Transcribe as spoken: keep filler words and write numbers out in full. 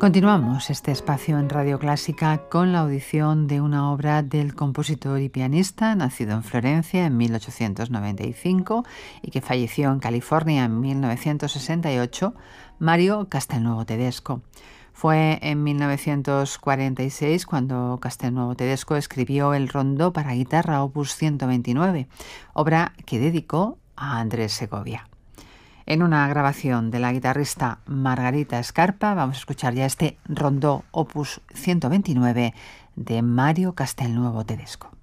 Continuamos este espacio en Radio Clásica con la audición de una obra del compositor y pianista nacido en Florencia en mil ochocientos noventa y cinco y que falleció en California en mil novecientos sesenta y ocho, Mario Castelnuovo Tedesco. Fue en mil novecientos cuarenta y seis cuando Castelnuovo Tedesco escribió el Rondó para guitarra opus ciento veintinueve, obra que dedicó a Andrés Segovia. En una grabación de la guitarrista Margarita Scarpa vamos a escuchar ya este Rondó opus ciento veintinueve de Mario Castelnuovo Tedesco.